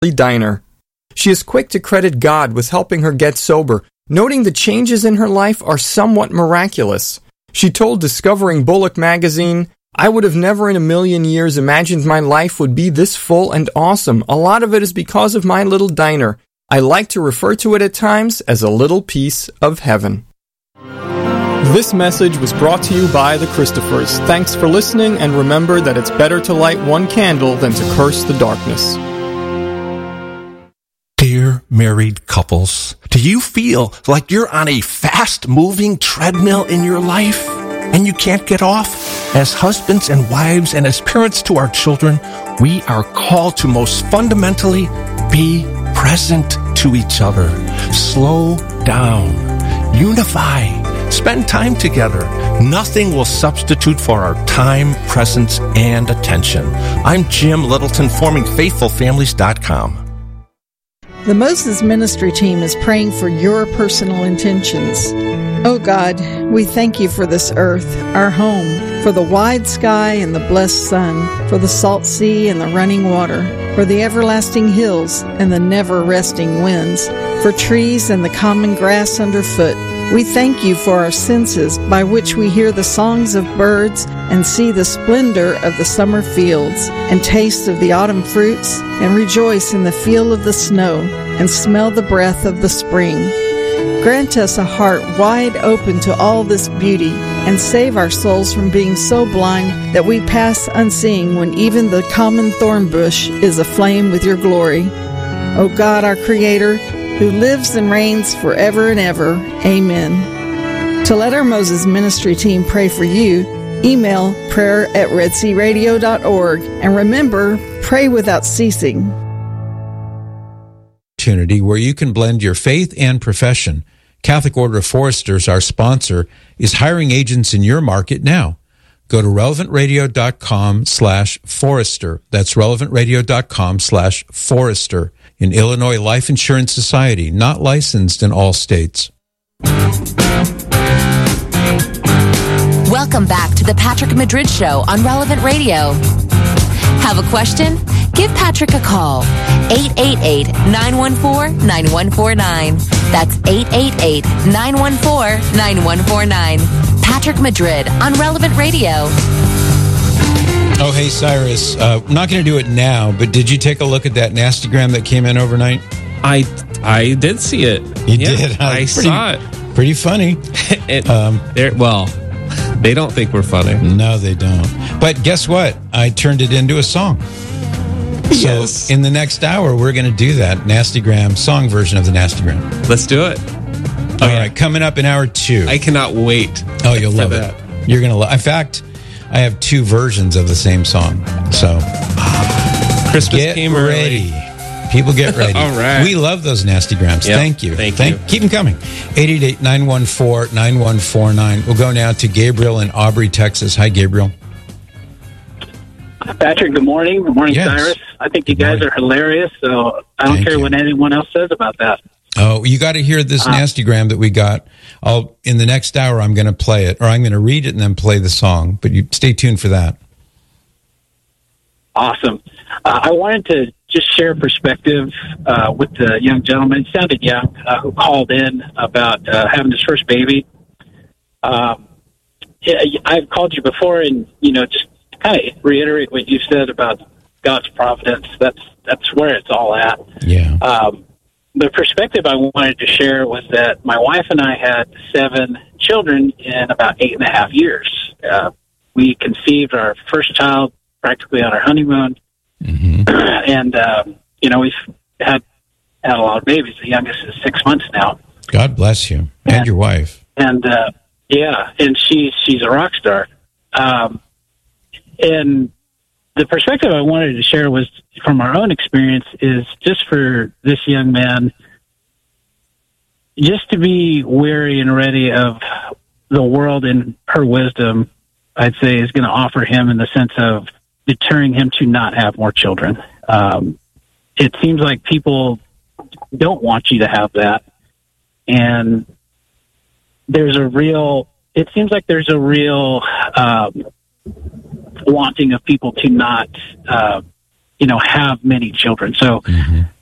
diner. She is quick to credit God with helping her get sober, noting the changes in her life are somewhat miraculous. She told Discovering Bullock magazine, "I would have never in a million years imagined my life would be this full and awesome. A lot of it is because of my little diner. I like to refer to it at times as a little piece of heaven." This message was brought to you by the Christophers. Thanks for listening, and remember that it's better to light one candle than to curse the darkness. Dear married couples, do you feel like you're on a fast-moving treadmill in your life and you can't get off? As husbands and wives and as parents to our children, we are called to most fundamentally be present to each other. Slow down. Unify. Spend time together. Nothing will substitute for our time, presence, and attention. I'm Jim Littleton, forming FaithfulFamilies.com. The Moses Ministry team is praying for your personal intentions. Oh God, we thank you for this earth, our home, for the wide sky and the blessed sun, for the salt sea and the running water, for the everlasting hills and the never-resting winds, for trees and the common grass underfoot. We thank you for our senses by which we hear the songs of birds and see the splendor of the summer fields and taste of the autumn fruits and rejoice in the feel of the snow and smell the breath of the spring. Grant us a heart wide open to all this beauty and save our souls from being so blind that we pass unseeing when even the common thorn bush is aflame with your glory. O God, our Creator, who lives and reigns forever and ever. Amen. To let our Moses Ministry team pray for you, email prayer@redsearadio.org, and remember, pray without ceasing. Opportunity where you can blend your faith and profession. Catholic Order of Foresters, our sponsor, is hiring agents in your market now. Go to relevantradio.com/forester. That's relevantradio.com/forester. In Illinois Life Insurance Society, not licensed in all states. Welcome back to the Patrick Madrid Show on Relevant Radio. Have a question? Give Patrick a call. 888-914-9149. That's 888-914-9149. Patrick Madrid on Relevant Radio. Oh, hey, Cyrus. I'm not going to do it now, but did you take a look at that nastygram that came in overnight? I did see it. You did? I saw it. Pretty funny. They don't think we're funny. No, they don't. But guess what? I turned it into a song. Yes. So in the next hour, we're going to do that nastygram song version of the nastygram. Let's do it. All right, coming up in hour 2. I cannot wait. Oh, you'll love it. You're going to love. In fact, I have 2 versions of the same song. So Christmas came ready. People get ready. All right. We love those nastygrams. Yep. Thank you. Thank you. Keep them coming. 888-914-9149. We'll go now to Gabriel in Aubrey, Texas. Hi, Gabriel. Patrick, good morning. Good morning, yes. Cyrus. I think you guys are hilarious, so I don't care what anyone else says about that. Oh, you got to hear this nastygram that we got. In the next hour, I'm going to play it, or I'm going to read it and then play the song. But you stay tuned for that. Awesome. I wanted to just share a perspective with the young gentleman. He sounded young, who called in about having his first baby. I've called you before, and just kind of reiterate what you said about God's providence. That's where it's all at. Yeah. The perspective I wanted to share was that my wife and I had 7 children in about 8.5 years. We conceived our first child practically on our honeymoon. Mm-hmm. And, we've had a lot of babies. The youngest is 6 months now. God bless you. And your wife. And, and she's a rock star. And the perspective I wanted to share was from our own experience is just for this young man, just to be wary and ready of the world and her wisdom, I'd say, is going to offer him in the sense of deterring him to not have more children. It seems like people don't want you to have that. And it seems like there's a real wanting of people to not have many children. So